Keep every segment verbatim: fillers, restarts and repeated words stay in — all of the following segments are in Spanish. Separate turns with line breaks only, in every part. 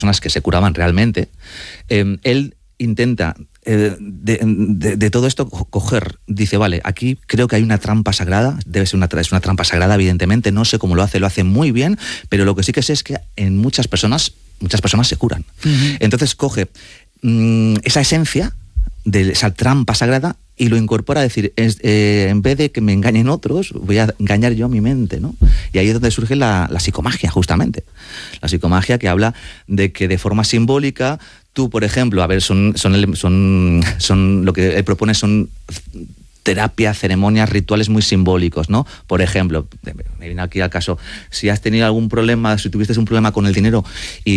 personas que se curaban realmente, eh, él intenta eh, de, de, de todo esto coger, dice, vale, aquí creo que hay una trampa sagrada, debe ser una, es una trampa sagrada, evidentemente, no sé cómo lo hace, lo hace muy bien, pero lo que sí que sé es que en muchas personas, muchas personas se curan. Uh-huh. Entonces coge mmm, esa esencia de esa trampa sagrada y lo incorpora a decir, es, eh, en vez de que me engañen otros, voy a engañar yo a mi mente, ¿no? Y ahí es donde surge la, la psicomagia, justamente. La psicomagia que habla de que de forma simbólica, tú, por ejemplo, a ver, son, son, son, son lo que él propone son terapia, ceremonias, rituales muy simbólicos, ¿no? Por ejemplo, me viene aquí al caso, si has tenido algún problema, si tuviste un problema con el dinero y,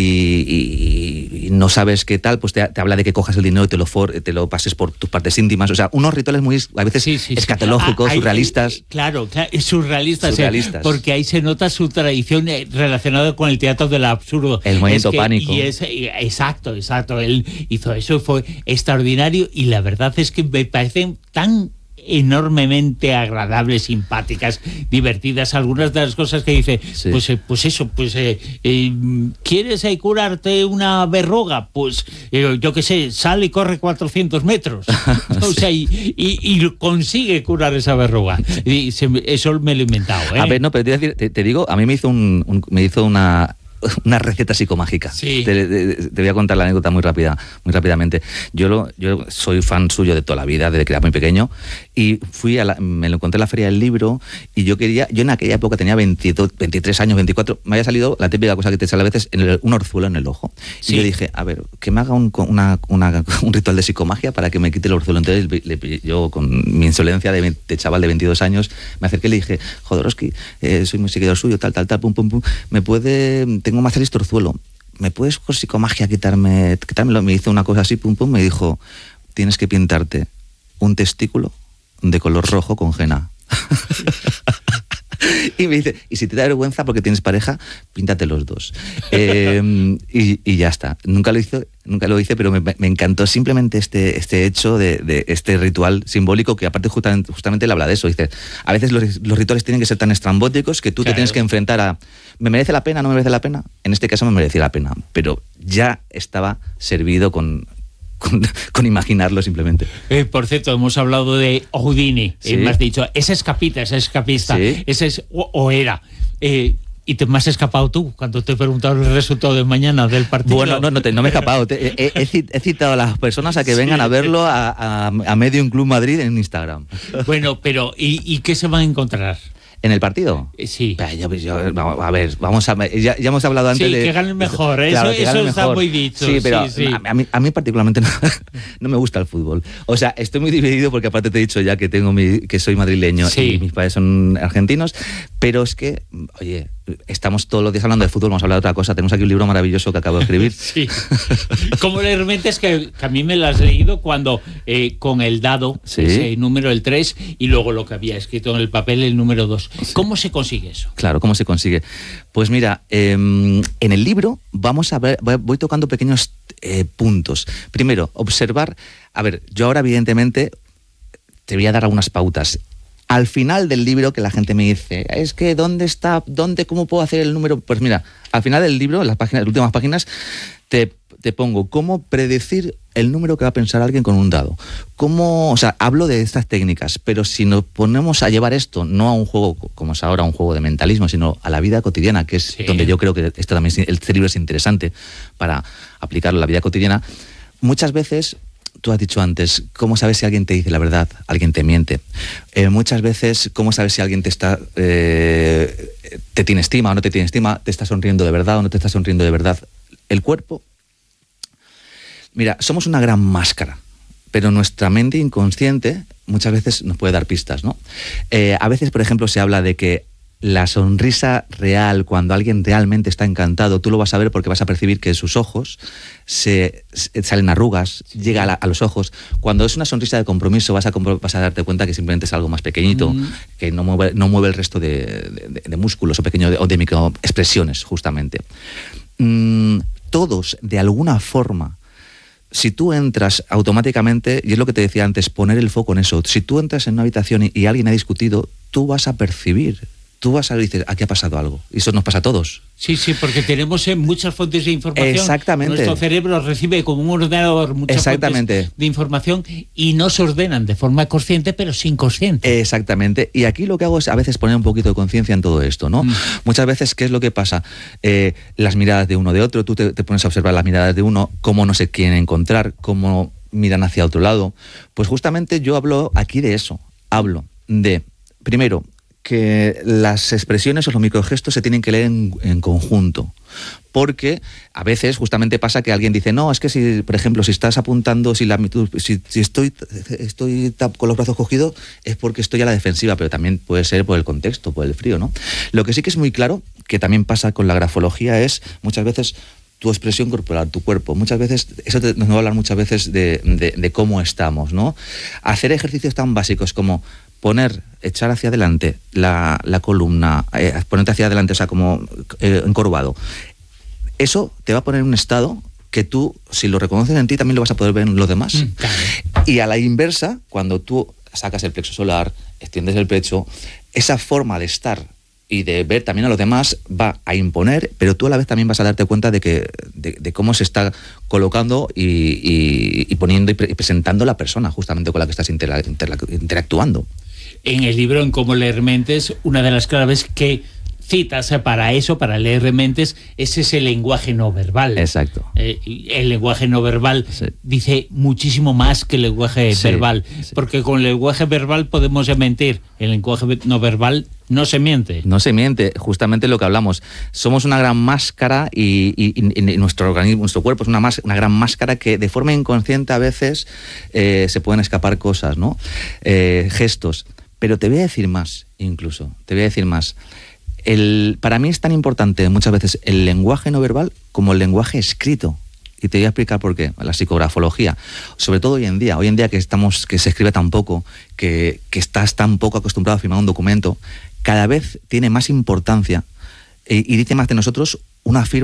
y, y no sabes qué tal, pues te, te habla de que cojas el dinero y te lo, for, te lo pases por tus partes íntimas, o sea, unos rituales muy, a veces sí, sí, escatológicos, sí. surrealistas.
Hay, claro, claro, surrealistas,
surrealistas.
Eh, porque ahí se nota su tradición relacionada con el teatro del absurdo.
El movimiento
es que,
pánico.
Y es, exacto, exacto, él hizo eso, fue extraordinario y la verdad es que me parecen tan enormemente agradables, simpáticas, divertidas, algunas de las cosas que dice, sí. pues, eh, pues eso, pues eh, eh, ¿quieres eh, curarte una verruga? Pues eh, yo qué sé, sale y corre cuatrocientos metros, o sea, y, y, y consigue curar esa verruga. Y se, eso me lo he inventado, ¿eh?
A ver, no, pero te, decir, te, te digo, a mí me hizo un, un me hizo una una receta psicomágica. Sí. Te, te, te voy a contar la anécdota muy rápida, muy rápidamente. Yo lo, yo soy fan suyo de toda la vida, desde que era muy pequeño, y fui a la, me lo encontré en la Feria del Libro, y yo quería, yo en aquella época tenía veintidós, veintitrés años, veinticuatro, me había salido la típica cosa que te sale a veces, en el, un orzuelo en el ojo. Sí. Y yo dije, a ver, que me haga un, una, una, un ritual de psicomagia para que me quite el orzuelo. Entonces le, yo, con mi insolencia de, de chaval de veintidós años, me acerqué y le dije, Jodorowsky, eh, soy muy seguidor suyo, tal, tal, tal, pum, pum, pum, me puede, tengo más el orzuelo, ¿me puedes con psicomagia quitarme, quitármelo? Me hizo una cosa así, pum, pum, me dijo, tienes que pintarte un testículo de color rojo con henna. Y me dice, y si te da vergüenza porque tienes pareja, píntate los dos. Eh, y, y ya está. Nunca lo hice, nunca lo hice, pero me, me encantó simplemente este, este hecho de, de este ritual simbólico que aparte justamente, justamente él habla de eso. Dice, a veces los, los rituales tienen que ser tan estrambóticos que tú claro. te tienes que enfrentar a, ¿me merece la pena? ¿No me merece la pena? En este caso me merecía la pena, pero ya estaba servido con... Con, con imaginarlo simplemente.
Eh, por cierto, hemos hablado de Houdini, sí. eh, me has dicho, es escapista, es escapista, sí. ese es, o, o era. Eh, y te me has escapado tú cuando te he preguntado el resultado de mañana del partido.
Bueno, no, no, te, no me he escapado. Te, he, he, he citado a las personas a que sí. vengan a verlo a, a, a Medium Club Madrid en Instagram.
Bueno, pero ¿y, y qué se van a encontrar?
¿En el partido?
Sí.
Yo, yo, a ver, vamos a... Ya, ya hemos hablado antes
sí,
de...
Sí, que ganen mejor, eso, claro, eso mejor. Está muy dicho.
Sí, pero
sí, sí.
A, a, mí, a mí particularmente no, no me gusta el fútbol. O sea, estoy muy dividido porque aparte te he dicho ya que, tengo mi, que soy madrileño sí. y mis padres son argentinos, pero es que, oye, estamos todos los días hablando de fútbol, vamos a hablar de otra cosa. Tenemos aquí un libro maravilloso que acabo de escribir.
Sí. Como realmente es que, que a mí me lo has leído cuando eh, con el dado, sí. ese número, el tres, y luego lo que había escrito en el papel, el número dos. Sí. ¿Cómo se consigue eso?
Claro, ¿cómo se consigue? Pues mira, eh, en el libro vamos a ver, voy tocando pequeños eh, puntos. Primero, observar, a ver, yo ahora evidentemente te voy a dar algunas pautas. Al final del libro, que la gente me dice, es que ¿dónde está? ¿Dónde? ¿Cómo puedo hacer el número? Pues mira, al final del libro, en las páginas, las últimas páginas, te, te pongo cómo predecir el número que va a pensar alguien con un dado. Cómo, o sea, hablo de estas técnicas, pero si nos ponemos a llevar esto, no a un juego como es ahora, un juego de mentalismo, sino a la vida cotidiana, que es sí. donde yo creo que esto también es, el cerebro es interesante para aplicarlo a la vida cotidiana, muchas veces... Tú has dicho antes, ¿cómo sabes si alguien te dice la verdad? Alguien te miente. Eh, muchas veces, ¿cómo sabes si alguien te está eh, te tiene estima o no te tiene estima? ¿Te está sonriendo de verdad o no te está sonriendo de verdad? El cuerpo... Mira, somos una gran máscara, pero nuestra mente inconsciente muchas veces nos puede dar pistas, ¿no? Eh, a veces, por ejemplo, se habla de que la sonrisa real, cuando alguien realmente está encantado, tú lo vas a ver porque vas a percibir que sus ojos se, se salen arrugas, sí. llega a, la, a los ojos. Cuando es una sonrisa de compromiso, vas a, vas a darte cuenta que simplemente es algo más pequeñito, mm. que no mueve, no mueve el resto de, de, de músculos o pequeños de, o de microexpresiones, justamente. Mm, todos, de alguna forma, si tú entras automáticamente, y es lo que te decía antes, poner el foco en eso, si tú entras en una habitación y, y alguien ha discutido, tú vas a percibir. tú vas a ver y dices, aquí ha pasado algo. Y eso nos pasa a todos.
Sí, sí, porque tenemos eh, muchas fuentes de información.
Exactamente.
Nuestro cerebro recibe como un ordenador muchas
Exactamente.
fuentes de información y no se ordenan de forma consciente, pero sin consciente.
Exactamente. Y aquí lo que hago es a veces poner un poquito de conciencia en todo esto, ¿no? Mm. Muchas veces, ¿qué es lo que pasa? Eh, las miradas de uno de otro, tú te, te pones a observar las miradas de uno, cómo no se quieren encontrar, cómo miran hacia otro lado. Pues justamente yo hablo aquí de eso. Hablo de, primero, que las expresiones o los microgestos se tienen que leer en, en conjunto, porque a veces justamente pasa que alguien dice, no, es que si, por ejemplo, si estás apuntando, si, la, si, si estoy, estoy con los brazos cogidos, es porque estoy a la defensiva, pero también puede ser por el contexto, por el frío, ¿no? Lo que sí que es muy claro, que también pasa con la grafología, es muchas veces tu expresión corporal, tu cuerpo. Muchas veces, eso te, nos va a hablar muchas veces de, de, de cómo estamos, ¿no? Hacer ejercicios tan básicos como poner, echar hacia adelante la, la columna, eh, ponerte hacia adelante, o sea, como eh, encorvado. Eso te va a poner en un estado que tú, si lo reconoces en ti, también lo vas a poder ver en los demás. Mm, claro. Y a la inversa, cuando tú sacas el plexo solar, extiendes el pecho, esa forma de estar y de ver también a los demás va a imponer, pero tú a la vez también vas a darte cuenta de que de, de cómo se está colocando y, y, y poniendo y, pre, y presentando la persona justamente con la que estás intera, intera, interactuando.
En el libro En cómo leer mentes, una de las claves que citas para eso, para leer mentes, es ese lenguaje no verbal.
Exacto.
Eh, el lenguaje no verbal sí. dice muchísimo más que el lenguaje sí, verbal, sí. porque con el lenguaje verbal podemos mentir, el lenguaje no verbal no se miente.
No se miente, justamente lo que hablamos. Somos una gran máscara y, y, y, y nuestro organismo, nuestro cuerpo es una, más, una gran máscara que de forma inconsciente a veces eh, se pueden escapar cosas, ¿no? Eh, gestos. Pero te voy a decir más, incluso, te voy a decir más. El, para mí es tan importante muchas veces el lenguaje no verbal como el lenguaje escrito. Y te voy a explicar por qué. La psicografología, sobre todo hoy en día, hoy en día que estamos, que se escribe tan poco, que, que estás tan poco acostumbrado a firmar un documento, cada vez tiene más importancia y, y dice más de nosotros una firma